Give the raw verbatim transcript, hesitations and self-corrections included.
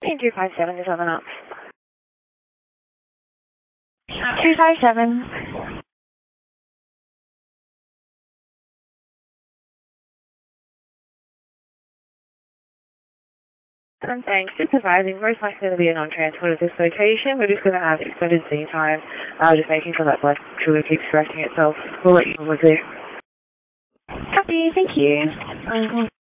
Team two five seven is on and up. two five seven. And thanks. Just advising, most likely going to be a non-transport at this location. We're just going to have extended scene time, uh, just making sure that blood truly keeps correcting itself. We'll let you know what's there. Copy, thank you. Um,